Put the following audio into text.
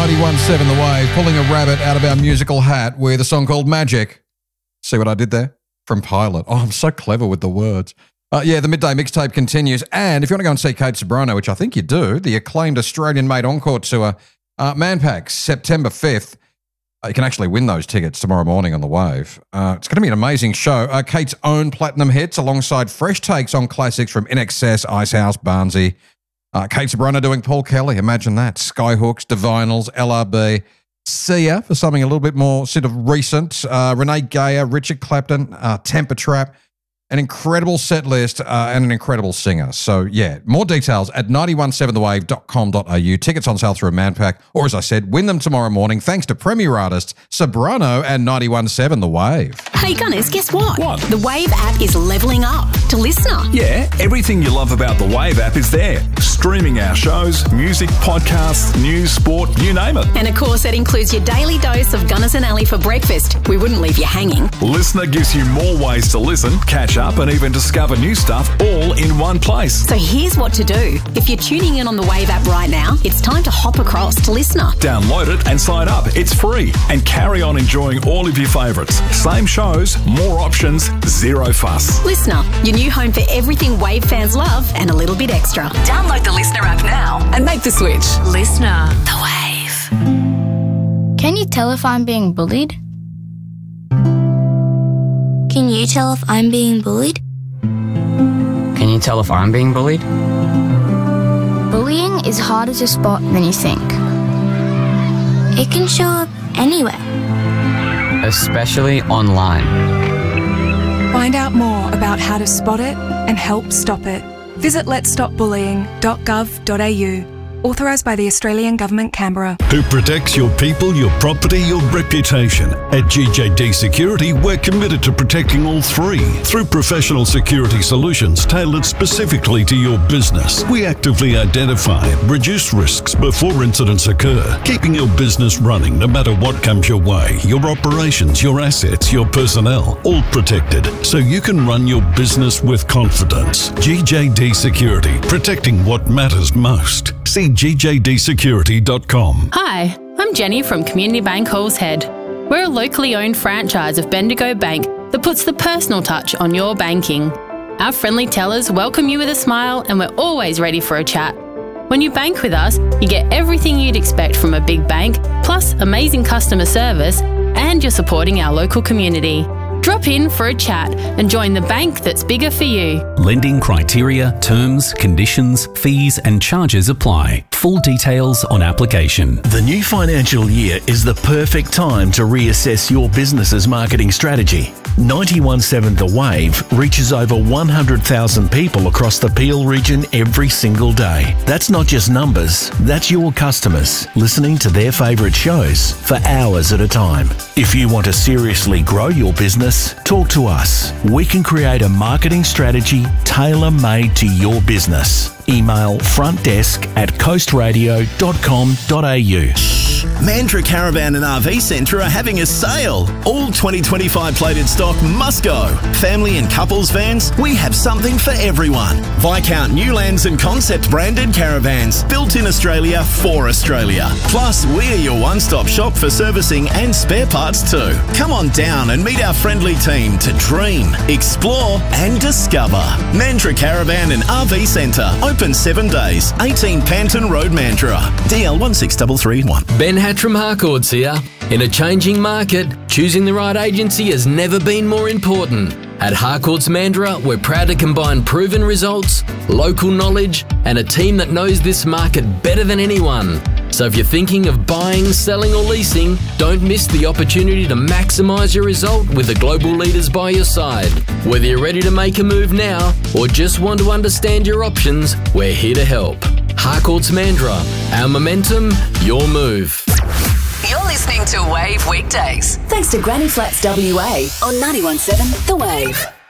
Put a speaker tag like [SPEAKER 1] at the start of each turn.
[SPEAKER 1] 91.7 The Wave, pulling a rabbit out of our musical hat with a song called Magic. See what I did there? From Pilot. Oh, I'm so clever with the words. The midday mixtape continues. And if you want to go and see Kate Ceberano, which I think you do, the acclaimed Australian-made encore tour, Manpack, September 5th. You can actually win those tickets tomorrow morning on The Wave. It's going to be an amazing show. Kate's own platinum hits alongside fresh takes on classics from INXS, Icehouse, Barnsey. Kate Ceberano doing Paul Kelly, imagine that. Skyhooks, Divinals, LRB. Sia for something a little bit more sort of recent. Renee Gayer, Richard Clapton, Temper Trap. An incredible set list and an incredible singer. So, yeah, more details at 917thewave.com.au. Tickets on sale through Manpack. Or, as I said, win them tomorrow morning thanks to Premier artists Ceberano and 91.7 The Wave.
[SPEAKER 2] Hey, Gunners, guess what?
[SPEAKER 3] What?
[SPEAKER 2] The Wave app is levelling up to Listener.
[SPEAKER 3] Yeah, everything you love about the Wave app is there. Streaming our shows, music, podcasts, news, sport, you name it.
[SPEAKER 2] And, of course, that includes your daily dose of Gunners and Ali for breakfast. We wouldn't leave you hanging.
[SPEAKER 3] Listener gives you more ways to listen, catch up and even discover new stuff all in one place.
[SPEAKER 2] So here's what to do. If you're tuning in on the Wave app right now, it's time to hop across to Listener.
[SPEAKER 3] Download it and sign up. It's free. And carry on enjoying all of your favourites. Same shows, more options, zero fuss.
[SPEAKER 2] Listener, your new home for everything Wave fans love and a little bit extra. Download the Listener app now and make the switch. Listener, the Wave.
[SPEAKER 4] Can you tell if I'm being bullied? Can you tell if I'm being bullied?
[SPEAKER 5] Can you tell if I'm being bullied?
[SPEAKER 4] Bullying is harder to spot than you think. It can show up anywhere.
[SPEAKER 5] Especially online.
[SPEAKER 6] Find out more about how to spot it and help stop it. Visit letsstopbullying.gov.au. Authorised by the Australian Government, Canberra.
[SPEAKER 7] Who protects your people, your property, your reputation? At GJD Security, we're committed to protecting all three through professional security solutions tailored specifically to your business. We actively identify and reduce risks before incidents occur, keeping your business running no matter what comes your way. Your operations, your assets, your personnel, all protected so you can run your business with confidence. GJD Security, protecting what matters most. See gjdsecurity.com.
[SPEAKER 8] Hi, I'm Jenny from Community Bank Halls Head. We're a locally owned franchise of Bendigo Bank that puts the personal touch on your banking. Our friendly tellers welcome you with a smile and we're always ready for a chat. When you bank with us, you get everything you'd expect from a big bank, plus amazing customer service, and you're supporting our local community. Drop in for a chat and join the bank that's bigger for you.
[SPEAKER 9] Lending criteria, terms, conditions, fees and charges apply. Full details on application.
[SPEAKER 10] The new financial year is the perfect time to reassess your business's marketing strategy. 91.7 The Wave reaches over 100,000 people across the Peel region every single day. That's not just numbers, that's your customers listening to their favourite shows for hours at a time. If you want to seriously grow your business, talk to us. We can create a marketing strategy tailor-made to your business. Email frontdesk@coastradio.com.au.
[SPEAKER 11] Mandurah Caravan and RV Centre are having a sale. All 2025 plated stock must go. Family and couples vans, we have something for everyone. Viscount Newlands and Concept branded caravans, built in Australia for Australia. Plus, we are your one-stop shop for servicing and spare parts too. Come on down and meet our friendly team to dream, explore and discover. Mandurah Caravan and RV Centre, open 7 days, 18 Panton Road, Mandurah. DL 16331.
[SPEAKER 12] Ben Hatram Harcourts here. In a changing market, choosing the right agency has never been more important. At Harcourts Mandurah, we're proud to combine proven results, local knowledge, and a team that knows this market better than anyone. So if you're thinking of buying, selling or leasing, don't miss the opportunity to maximise your result with the global leaders by your side. Whether you're ready to make a move now or just want to understand your options, we're here to help. Harcourts Mandurah, our momentum, your move.
[SPEAKER 2] You're listening to Wave Weekdays. Thanks to Granny Flats WA on 91.7 The Wave.